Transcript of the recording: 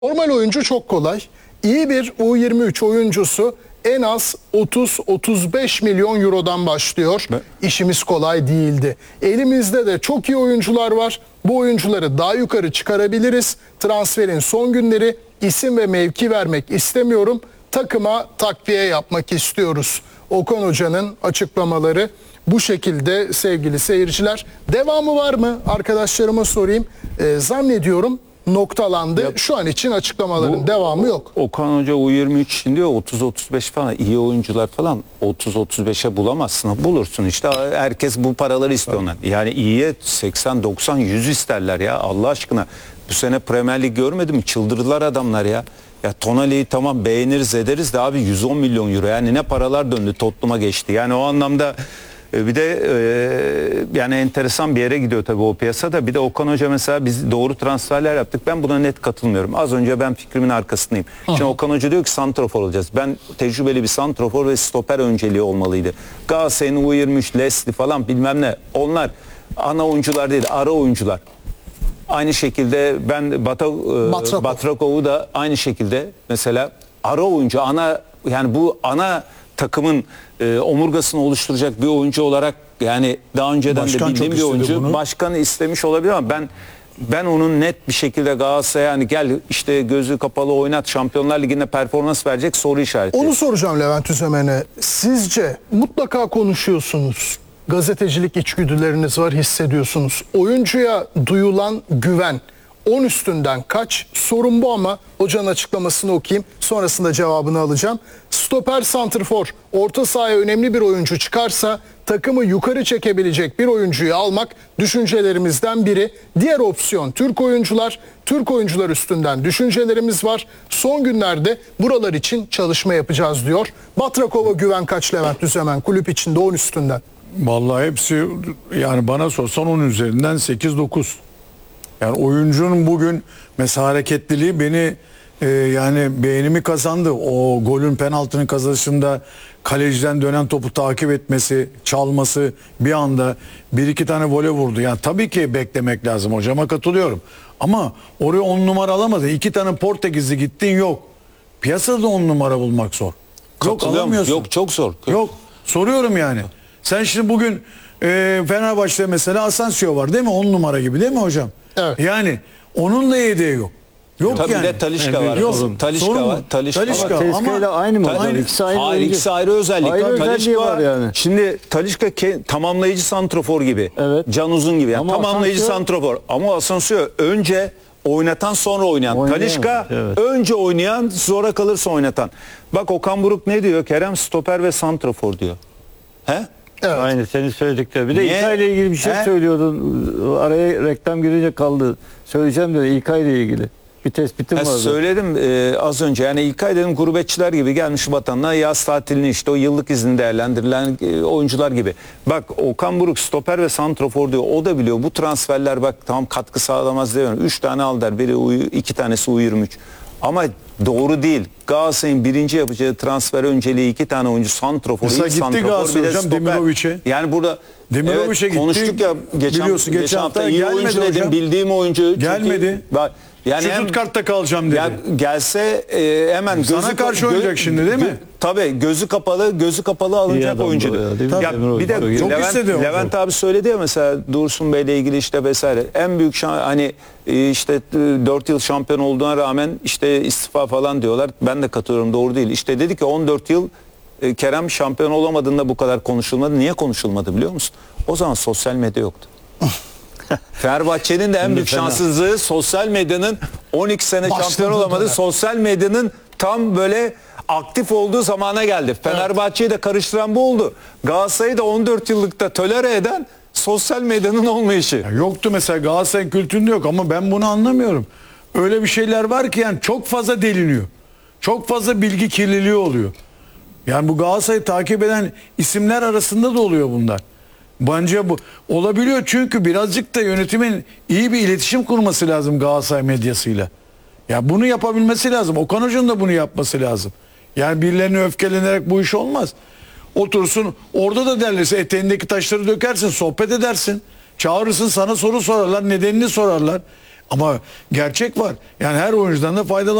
Normal oyuncu çok kolay. İyi bir U23 oyuncusu en az 30-35 milyon eurodan başlıyor. İşimiz kolay değildi. Elimizde de çok iyi oyuncular var. Bu oyuncuları daha yukarı çıkarabiliriz. Transferin son günleri, isim ve mevki vermek istemiyorum. Takıma takviye yapmak istiyoruz. Okan Hoca'nın açıklamaları bu şekilde sevgili seyirciler. Devamı var mı? Arkadaşlarıma sorayım. Zannediyorum noktalandı. Şu an için açıklamaların devamı yok. Okan Hoca U23 diyor 30-35 falan iyi oyuncular falan 30-35'e bulamazsın. Bulursun işte, herkes bu paraları istiyor ondan. Yani iyiye 80-90-100 isterler ya Allah aşkına. Bu sene Premier Lig görmedi mi? Çıldırdılar adamlar ya. Ya Tonali'yi tamam beğeniriz ederiz de abi 110 milyon euro yani ne paralar döndü, Tottenham'a geçti. Yani o anlamda bir de yani enteresan bir yere gidiyor tabii o piyasada. Bir de Okan Hoca mesela biz doğru transferler yaptık. Ben buna net katılmıyorum. Az önce ben fikrimin arkasındayım. Şimdi Okan Hoca diyor ki santrafor olacağız. Ben tecrübeli bir santrafor ve stoper önceliği olmalıydı. Galatasaray'ın U23, Leslie falan bilmem ne. Onlar ana oyuncular değil, ara oyuncular. Aynı şekilde ben Batrakov'u da aynı şekilde mesela ara oyuncu, ana yani bu ana takımın omurgasını oluşturacak bir oyuncu olarak, yani daha önceden Başkan de bildiğim bir oyuncu. Bunu. Başkanı istemiş olabilir ama ben onun net bir şekilde Galatasaray'a yani gel işte gözü kapalı oynat, Şampiyonlar Ligi'nde performans verecek soru işareti. Onu soracağım Levent Üzemen'e. Sizce mutlaka konuşuyorsunuz. Gazetecilik içgüdüleriniz var, hissediyorsunuz. Oyuncuya duyulan güven 10 üstünden kaç? Sorun bu ama hocanın açıklamasını okuyayım. Sonrasında cevabını alacağım. Stoper, santrfor, orta sahaya önemli bir oyuncu çıkarsa takımı yukarı çekebilecek bir oyuncuyu almak düşüncelerimizden biri. Diğer opsiyon Türk oyuncular. Türk oyuncular üstünden düşüncelerimiz var. Son günlerde buralar için çalışma yapacağız diyor. Batrakov'a güven kaç Levent Üzemen kulüp içinde 10 üstünden? Vallahi hepsi, yani bana sorsan 10 üzerinden 8-9. Yani oyuncunun bugün mesela hareketliliği beni yani beğenimi kazandı. O golün, penaltının kazanışında kaleciden dönen topu takip etmesi, çalması, bir anda bir iki tane voley vurdu. Yani tabii ki beklemek lazım, hocama katılıyorum. Ama oraya 10 numara alamadı. 2 tane Portekizli gittin, yok. Piyasada 10 numara bulmak zor. Yok, alamıyorsun. Yok, çok zor. Yok, soruyorum yani. Sen şimdi bugün Fenerbahçe'de mesela Asensio var değil mi? 10 numara gibi değil mi hocam? Evet. Yani onun da yedeği yok. Yok tabii yani. de Talisca var. Yok. Talisca var. Talisca Tezkeyle ama aynı mı? aynı. İkisi aynı. Hayır, ikisi ayrı özellik. Ayrı özelliği Talisca var yani. Şimdi Talisca tamamlayıcı santrafor gibi. Evet. Can Uzun gibi. Yani Ama tamamlayıcı santrafor. Ama Asensio önce oynatan sonra oynayan. Talisca evet. önce oynayan, sonra kalırsa oynatan. Bak Okan Buruk ne diyor? Kerem stoper ve santrafor diyor. He? Evet. Aynı senin söyledikleri. Bir de Niye? İlkay ile ilgili bir şey söylüyordun. Araya reklam girince kaldı. Söyleyeceğim dedi İlkay ile ilgili. Bir tespitim vardı. Söyledim az önce, yani İlkay dedim gurbetçiler gibi gelmiş vatanına, yaz tatilini işte o yıllık izni değerlendirilen oyuncular gibi. Bak Okan Buruk stoper ve santrafor diyor, o da biliyor bu transferler bak tamam katkı sağlamaz demiyorum. 3 tane al der, biri 2 tanesi U23 ama doğru değil. Galatasaray'ın birinci yapacağı transfer önceliği 2 tane oyuncu, santrafor, Mesela ilk gitti santrafor, Galatasaray bir de hocam stoper. Demiroviç'e. Yani burada Demiroviç'e gitti. konuştuk ya geçen hafta iyi gelmedi oyuncu dedim, hocam. bildiğim oyuncu. Gelmedi. Yani Stuttgart'ta kalacağım dedi. ya gelse hemen Sana karşı oynayacak şimdi değil mi? Tabii gözü kapalı alınacak adam oyuncu. bu ya, değil mi? Ya bir de Çok hissediyor Levent abi söyledi ya mesela Dursun Bey'le ilgili işte vesaire. En büyük hani işte 4 yıl şampiyon olduğuna rağmen işte istifa falan diyorlar. Ben de katılıyorum, doğru değil. İşte dedi ki 14 yıl Kerem şampiyon olamadığında bu kadar konuşulmadı. Niye konuşulmadı biliyor musun? O zaman sosyal medya yoktu. Fenerbahçe'nin de en büyük şanssızlığı sosyal medyanın 12 sene şampiyon olamadı. Sosyal medyanın tam böyle aktif olduğu zamana geldi. Fenerbahçe'yi de karıştıran bu oldu. Galatasaray'ı da 14 yıllıkta tolere eden sosyal medyanın olmayışı. Ya yoktu mesela, Galatasaray kültüründe yok ama ben bunu anlamıyorum. Öyle bir şeyler var ki yani çok fazla deliniyor. Çok fazla bilgi kirliliği oluyor. Yani bu Galatasaray'ı takip eden isimler arasında da oluyor bunlar. Bence bu olabiliyor çünkü birazcık da yönetimin iyi bir iletişim kurması lazım Galatasaray medyasıyla. Ya bunu yapabilmesi lazım. Okan Hoca'nın da bunu yapması lazım. Yani birilerine öfkelenerek bu iş olmaz. Otursun orada da derlerse eteğindeki taşları dökersin, sohbet edersin. Çağırırsın, sana soru sorarlar, nedenini sorarlar. Ama gerçek var. Yani her oyuncudan da faydalan.